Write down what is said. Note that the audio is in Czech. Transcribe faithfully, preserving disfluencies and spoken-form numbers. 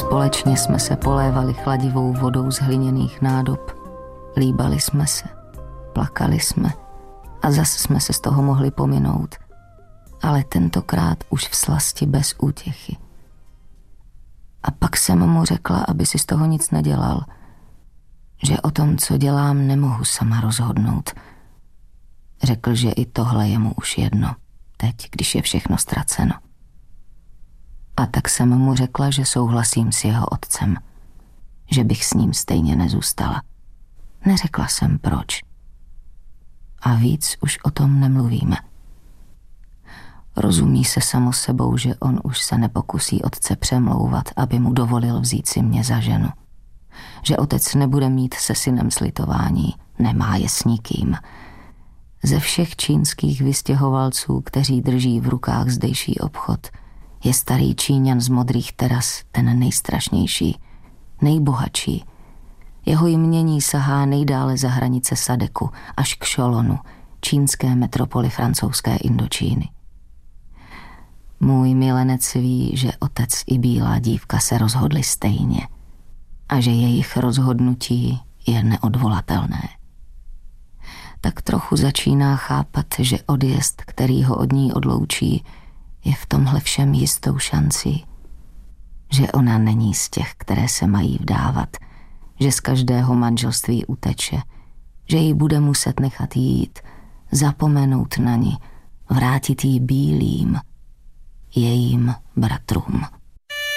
Společně jsme se polévali chladivou vodou z hliněných nádob. Líbali jsme se, plakali jsme a zas jsme se z toho mohli pominout. Ale tentokrát už v slasti bez útěchy. A pak jsem mu řekla, aby si z toho nic nedělal, že o tom, co dělám, nemohu sama rozhodnout. Řekl, že i tohle je mu už jedno, teď, když je všechno ztraceno. A tak jsem mu řekla, že souhlasím s jeho otcem, že bych s ním stejně nezůstala. Neřekla jsem proč. A víc už o tom nemluvíme. Rozumí se samo sebou, že on už se nepokusí otce přemlouvat, aby mu dovolil vzít si mě za ženu. Že otec nebude mít se synem slitování, nemá je s nikým. Ze všech čínských vystěhovalců, kteří drží v rukách zdejší obchod, je starý Číňan z modrých teras ten nejstrašnější, nejbohatší. Jeho jmění sahá nejdále za hranice Sadeku až k Šolonu, čínské metropoli francouzské Indočíny. Můj milenec ví, že otec i bílá dívka se rozhodli stejně a že jejich rozhodnutí je neodvolatelné. Tak trochu začíná chápat, že odjezd, který ho od ní odloučí, je v tomhle všem jistou šancí. Že ona není z těch, které se mají vdávat, že z každého manželství uteče, že ji bude muset nechat jít, zapomenout na ni, vrátit ji bílým, jejím bratrům.